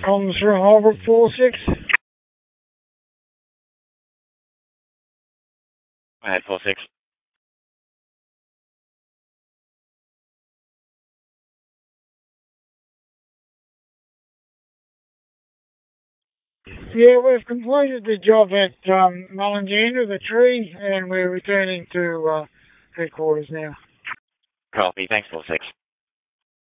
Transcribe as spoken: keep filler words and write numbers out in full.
Comms for Harvard four six. Go ahead, four six. Yeah, we've completed the job at um, Mullinjanda, the tree, and we're returning to uh, headquarters now. Copy. Thanks, four six.